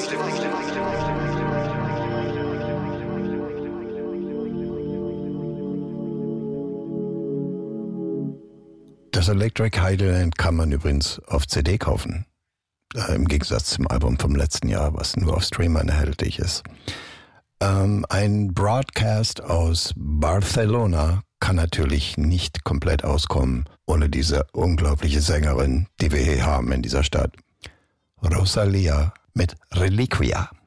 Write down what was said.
Das Electric Heideland kann man übrigens auf CD kaufen. Im Gegensatz zum Album vom letzten Jahr, was nur auf Streamern erhältlich ist. Ein Broadcast aus Barcelona kann natürlich nicht komplett auskommen ohne diese unglaubliche Sängerin, die wir hier haben in dieser Stadt. Rosalía mit Reliquia.